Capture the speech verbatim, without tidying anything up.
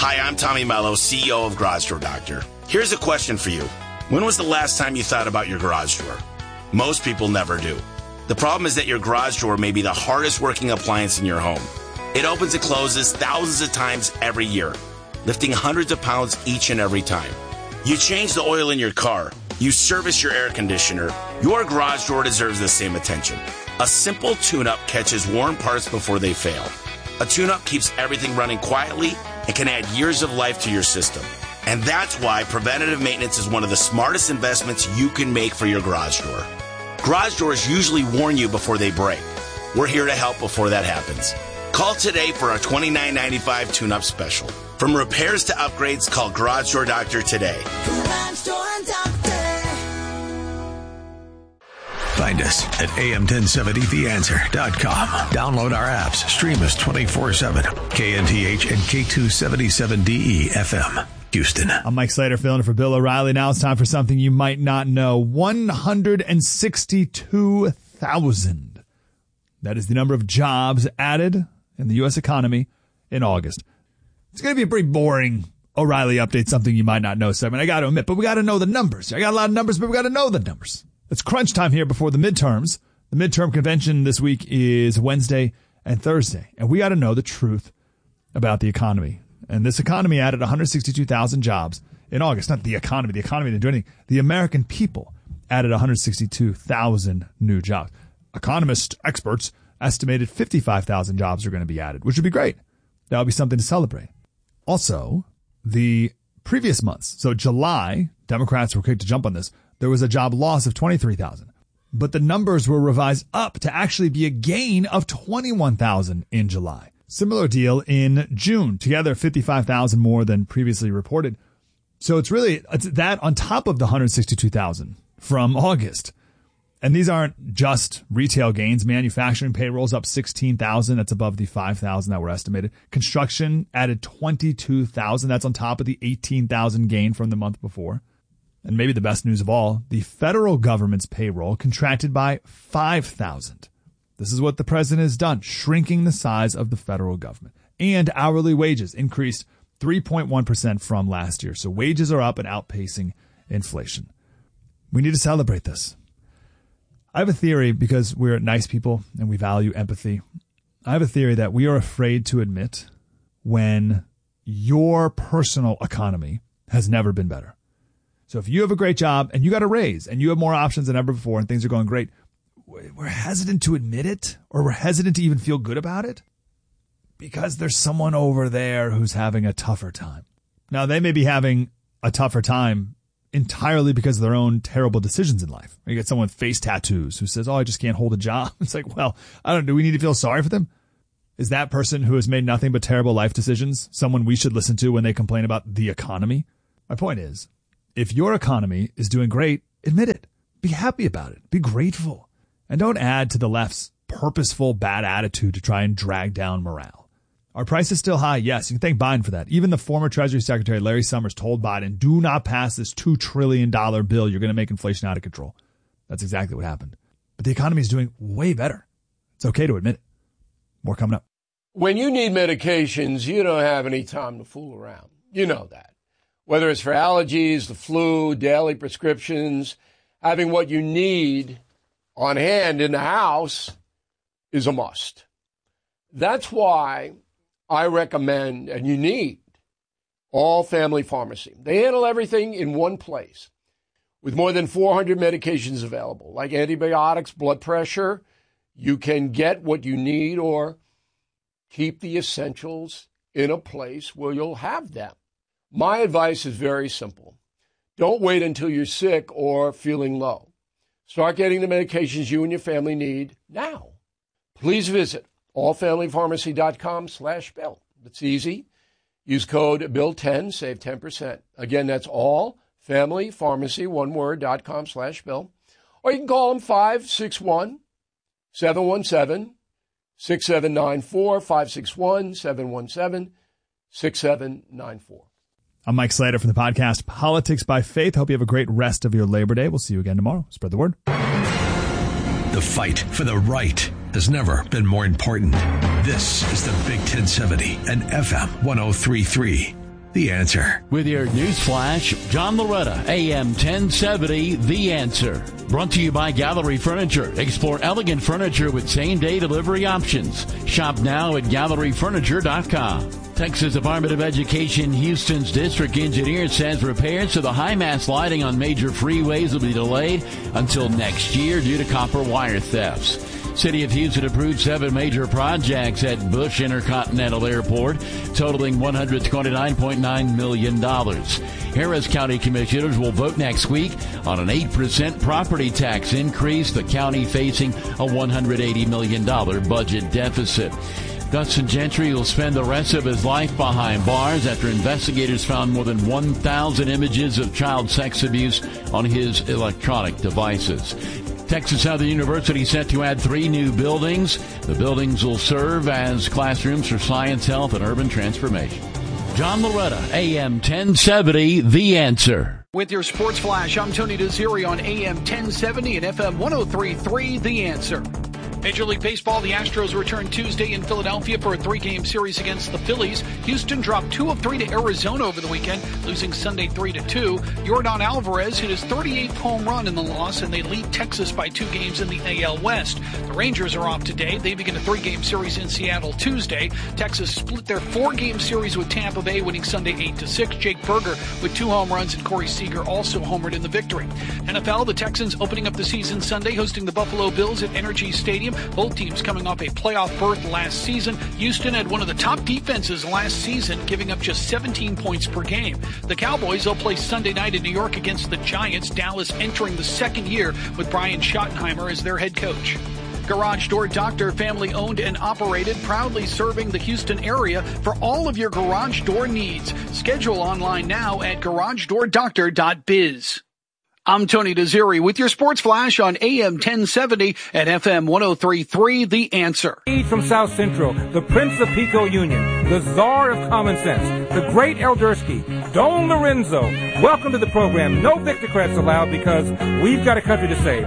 Hi, I'm Tommy Mello, C E O of Garage Door Doctor. Here's a question for you. When was the last time you thought about your garage door? Most people never do. The problem is that your garage door may be the hardest working appliance in your home. It opens and closes thousands of times every year, lifting hundreds of pounds each and every time. You change the oil in your car. You service your air conditioner. Your garage door deserves the same attention. A simple tune-up catches worn parts before they fail. A tune-up keeps everything running quietly and can add years of life to your system. And that's why preventative maintenance is one of the smartest investments you can make for your garage door. Garage doors usually warn you before they break. We're here to help before that happens. Call today for our twenty-nine ninety-five tune-up special. From repairs to upgrades, call Garage Door Doctor today. Garage Door Doctor. Find us at A M ten seventy the answer dot com. Download our apps. Stream us twenty-four seven. K N T H and K two seventy-seven D E F M. Houston. I'm Mike Slater, filling in for Bill O'Reilly. Now it's time for something you might not know. one hundred sixty-two thousand. That is the number of jobs added in the U S economy in August. It's going to be a pretty boring O'Reilly update, something you might not know segment. I got to admit, but we got to know the numbers. I got a lot of numbers, but we got to know the numbers. It's crunch time here before the midterms. The midterm convention this week is Wednesday and Thursday, and we got to know the truth about the economy. And this economy added one hundred sixty-two thousand jobs in August. Not the economy. The economy didn't do anything. The American people added one hundred sixty-two thousand new jobs. Economist experts estimated fifty-five thousand jobs are going to be added, which would be great. That would be something to celebrate. Also, the previous months, so July, Democrats were quick to jump on this, there was a job loss of twenty-three thousand. But the numbers were revised up to actually be a gain of twenty-one thousand in July. Similar deal in June, together fifty-five thousand more than previously reported. So it's really it's that on top of the one hundred sixty-two thousand from August. And these aren't just retail gains. Manufacturing payrolls up sixteen thousand. That's above the five thousand that were estimated. Construction added twenty-two thousand. That's on top of the eighteen thousand gain from the month before. And maybe the best news of all, the federal government's payroll contracted by five thousand. This is what the president has done, shrinking the size of the federal government. And hourly wages increased three point one percent from last year. So wages are up and outpacing inflation. We need to celebrate this. I have a theory, because we're nice people and we value empathy. I have a theory that we are afraid to admit when your personal economy has never been better. So if you have a great job and you got a raise and you have more options than ever before and things are going great, we're hesitant to admit it, or we're hesitant to even feel good about it because there's someone over there who's having a tougher time. Now, they may be having a tougher time entirely because of their own terrible decisions in life. You get someone with face tattoos who says, oh, I just can't hold a job. It's like, well, I don't know. Do we need to feel sorry for them? Is that person who has made nothing but terrible life decisions someone we should listen to when they complain about the economy? My point is, if your economy is doing great, admit it. Be happy about it. Be grateful. And don't add to the left's purposeful bad attitude to try and drag down morale. Our price is still high. Yes, you can thank Biden for that. Even the former Treasury Secretary, Larry Summers, told Biden, do not pass this two trillion dollars bill. You're going to make inflation out of control. That's exactly what happened. But the economy is doing way better. It's okay to admit it. More coming up. When you need medications, you don't have any time to fool around. You know that. Whether it's for allergies, the flu, daily prescriptions, having what you need on hand in the house is a must. That's why I recommend, and you need, All Family Pharmacy. They handle everything in one place with more than four hundred medications available, like antibiotics, blood pressure. You can get what you need or keep the essentials in a place where you'll have them. My advice is very simple. Don't wait until you're sick or feeling low. Start getting the medications you and your family need now. Please visit allfamilypharmacy.com slash bill. It's easy. Use code bill ten, save ten percent. Again, that's allfamilypharmacy, one word, dot com slash bill. Or you can call them five six one, seven one seven, six seven nine four, five six one, seven one seven, six seven nine four. I'm Mike Slater from the podcast Politics by Faith. Hope you have a great rest of your Labor Day. We'll see you again tomorrow. Spread the word. The fight for the right has never been more important. This is the Big ten seventy and F M one oh three point three. The Answer. With your news flash, John Loretta, A M ten seventy, The Answer. Brought to you by Gallery Furniture. Explore elegant furniture with same-day delivery options. Shop now at gallery furniture dot com. Texas Department of Education Houston's district engineer says repairs to the high-mast lighting on major freeways will be delayed until next year due to copper wire thefts. City of Houston approved seven major projects at Bush Intercontinental Airport, totaling one hundred twenty-nine point nine million dollars. Harris County Commissioners will vote next week on an eight percent property tax increase, the county facing a one hundred eighty million dollars budget deficit. Dustin Gentry will spend the rest of his life behind bars after investigators found more than one thousand images of child sex abuse on his electronic devices. Texas Southern University set to add three new buildings. The buildings will serve as classrooms for science, health, and urban transformation. John Loretta, A M ten seventy, The Answer. With your Sports Flash, I'm Tony DeZeri on A M ten seventy and F M one oh three point three, The Answer. Major League Baseball, the Astros return Tuesday in Philadelphia for a three-game series against the Phillies. Houston dropped two of three to Arizona over the weekend, losing Sunday three to two. Yordan Alvarez hit his thirty-eighth home run in the loss, and they lead Texas by two games in the A L West. The Rangers are off today. They begin a three-game series in Seattle Tuesday. Texas split their four-game series with Tampa Bay, winning Sunday eight to six. Jake Berger with two home runs, and Corey Seager also homered in the victory. N F L, the Texans opening up the season Sunday, hosting the Buffalo Bills at Energy Stadium. Both teams coming off a playoff berth last season. Houston had one of the top defenses last season, giving up just seventeen points per game. The Cowboys will play Sunday night in New York against the Giants. Dallas entering the second year with Brian Schottenheimer as their head coach. Garage Door Doctor, family owned and operated, proudly serving the Houston area for all of your garage door needs. Schedule online now at garage door doctor dot biz. I'm Tony DeZeri with your Sports Flash on A M ten seventy and F M one oh three point three, The Answer. From South Central, the Prince of Pico Union, the Czar of Common Sense, the Great Eldersky, Don Lorenzo. Welcome to the program. No Victocrats allowed because we've got a country to save.